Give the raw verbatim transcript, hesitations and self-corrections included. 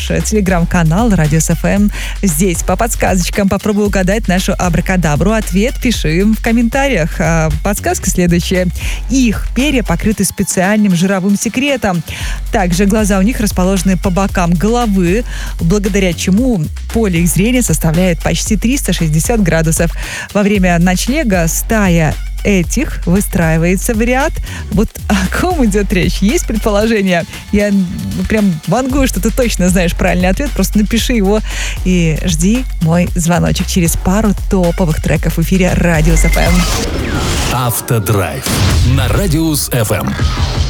наш телеграм-канал Радиус эф эм. Здесь по подсказочкам попробуй угадать нашу абракадабру. Ответ пиши в комментариях. А подсказка следующая. Их перья покрыты специальным жировым секретом. Также глаза у них расположены по бокам головы, благодаря чему поле их зрения составляет почти триста шестьдесят градусов. Во время ночлега стая этих выстраивается в ряд. Вот о ком идет речь? Есть предположение? Я прям вангую, что ты точно знаешь правильный ответ. Просто напиши его и жди мой звоночек через пару топовых треков в эфире Радиус эф эм. Автодрайв на Радиус эф эм.